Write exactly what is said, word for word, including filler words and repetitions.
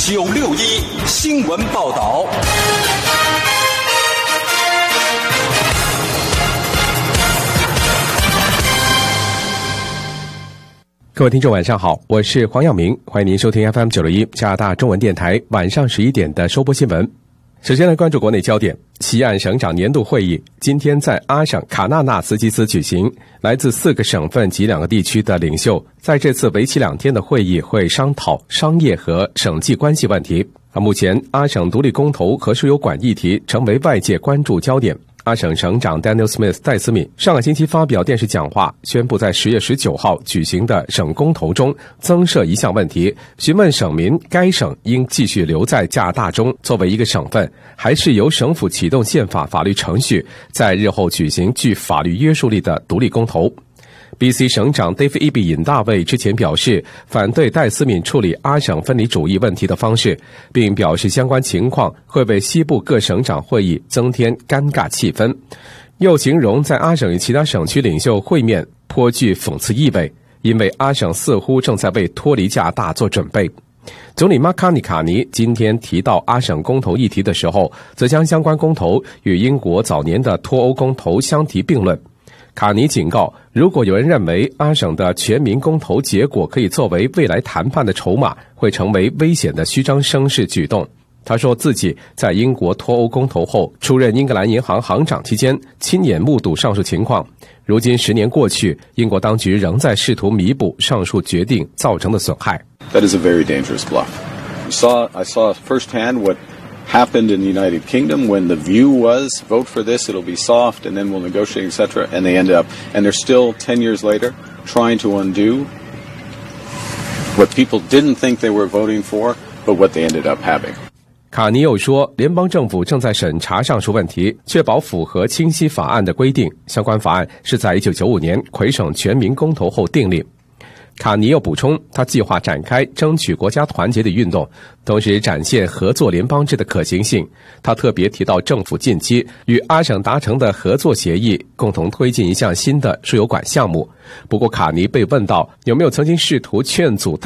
九六一新闻报道。 各位听众晚上好，我是黄耀明，欢迎您收听 F M 九六一加拿大中文电台晚上十一点的收播新闻。首先来关注国内焦点，西岸省长年度会议今天在阿省卡纳纳斯基斯举行，来自四个省份及两个地区的领袖在这次为期两天的会议会商讨商业和省际关系问题。而目前阿省独立公投和输油管议题成为外界关注焦点。阿省省长 Daniel Smith 戴斯敏上个星期发表电视讲话，宣布在十月十九号举行的省公投中增设一项问题，询问省民该省应继续留在加拿大中作为一个省份，还是由省府启动宪法法律程序，在日后举行具法律约束力的独立公投。B C 省长 David Eby 尹大卫之前表示反对戴斯敏处理阿省分离主义问题的方式，并表示相关情况会为西部各省长会议增添尴尬气氛，又形容在阿省与其他省区领袖会面颇具讽刺意味，因为阿省似乎正在为脱离加拿大做准备。总理马卡尼卡尼今天提到阿省公投议题的时候，则将相关公投与英国早年的脱欧公投相提并论。卡尼警告，如果有人认为阿省的全民公投结果可以作为未来谈判的筹码，会成为危险的虚张声势举动。他说自己在英国脱欧公投后出任英格兰银行行长期间，亲眼目睹上述情况。如今十年过去，英国当局仍在试图弥补上述决定造成的损害。 That is a very dangerous bluff. You saw, I saw firsthand what happened in the United Kingdom when the view was vote for this, it'll be soft, and then we'll negotiate, et cetera. And they ended up, and they're still ten years later trying to undo what people didn't think they were voting for, but what they ended up having. 卡尼又说，联邦政府正在审查上述问题，确保符合清晰法案的规定。相关法案是在一九九五年魁省全民公投后订立。卡尼又补充，他计划展开争取国家团结的运动，同时展现合作联邦制的可行性。他特别提到政府近期与阿省达成的合作协议，共同推进一项新的输油管项目。不过卡尼被问到有没有曾经试图劝阻